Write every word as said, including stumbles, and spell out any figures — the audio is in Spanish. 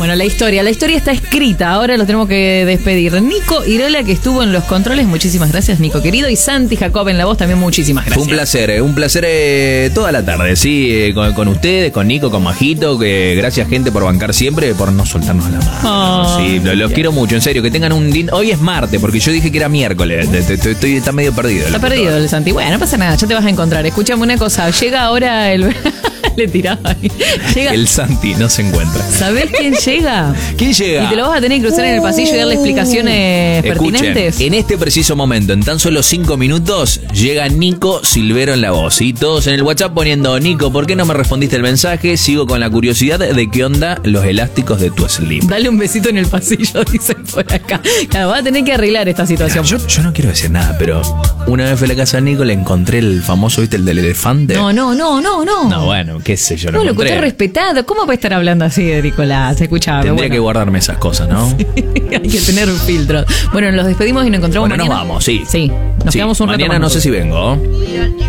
Bueno, la historia, la historia está escrita, ahora lo tenemos que despedir. Nico Irola, que estuvo en los controles, muchísimas gracias, Nico querido, y Santi Jacob en la voz también, muchísimas gracias. Fue un placer, eh, un placer eh, toda la tarde, sí, eh, con, con ustedes, con Nico, con Majito, que gracias gente por bancar siempre, por no soltarnos la mano. Oh, sí, lo, los quiero mucho, en serio, que tengan un lindo... Hoy es martes, porque yo dije que era miércoles, estoy, estoy, está medio perdido. Está perdido el Santi, bueno, no pasa nada, ya te vas a encontrar. Escúchame una cosa, llega ahora el... Le tiraba ahí. Llega... El Santi no se encuentra. ¿Sabés quién llega? ¿Quién llega? Y te lo vas a tener que cruzar uh, en el pasillo y darle explicaciones escuchen, pertinentes. En este preciso momento, en tan solo cinco minutos, llega Nico Silvero en la voz. Y todos en el WhatsApp poniendo: Nico, ¿por qué no me respondiste el mensaje? Sigo con la curiosidad de qué onda los elásticos de tu slip. Dale un besito en el pasillo, dicen por acá. Claro, vas a tener que arreglar esta situación. Yo, yo no quiero decir nada, pero una vez fui a la casa de Nico, le encontré el famoso, ¿viste? El del elefante. No, no, no, no, no. No, bueno, qué sé yo. No, lo escuché respetado. ¿Cómo puede estar hablando así de Nicolás? Escuchaba. Tendría bueno. que guardarme esas cosas, ¿no? Sí, hay que tener un filtro. Bueno, nos despedimos y nos encontramos bueno, mañana. Nos vamos, sí. Sí, nos sí, quedamos un rato. Mañana no sé si vengo.